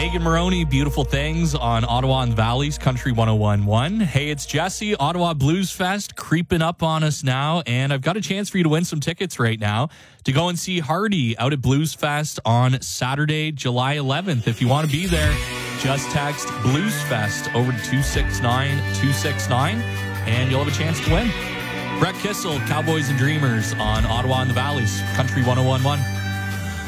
Megan Maroney, Beautiful Things on Ottawa and Valley's Country 101.1. Hey, it's Jesse, Ottawa Blues Fest, creeping up on us now, and I've got a chance for you to win some tickets right now to go and see Hardy out at Blues Fest on Saturday, July 11th. If you want to be there, just text Blues Fest over to 269-269, and you'll have a chance to win. Brett Kissel, Cowboys and Dreamers on Ottawa and the Valley's Country 101.1.